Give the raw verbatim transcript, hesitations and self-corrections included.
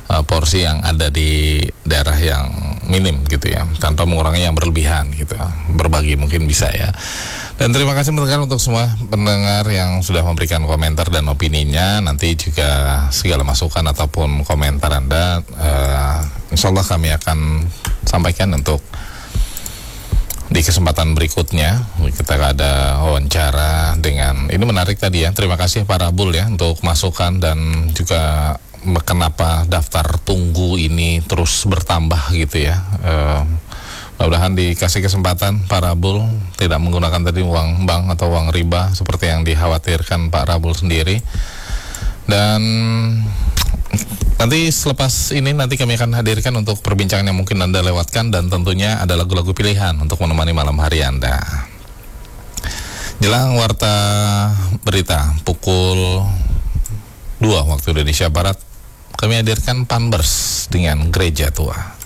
uh, porsi yang ada di daerah yang minim gitu ya, tanpa mengurangi yang berlebihan gitu. Berbagi mungkin bisa ya. Dan terima kasih mendengar untuk semua pendengar yang sudah memberikan komentar dan opininya. Nanti juga segala masukan ataupun komentar Anda, uh, insya Allah kami akan sampaikan untuk di kesempatan berikutnya. Kita ada wawancara dengan, ini menarik tadi ya. Terima kasih Pak Rabul ya untuk masukan dan juga kenapa daftar tunggu ini terus bertambah gitu ya. Uh, Mudah-mudahan dikasih kesempatan Pak Rabul tidak menggunakan tadi uang bank atau uang riba seperti yang dikhawatirkan Pak Rabul sendiri. Dan nanti selepas ini nanti kami akan hadirkan untuk perbincangan yang mungkin Anda lewatkan, dan tentunya ada lagu-lagu pilihan untuk menemani malam hari Anda. Jelang warta berita pukul dua waktu Indonesia Barat, kami hadirkan Panbers dengan Gereja Tua.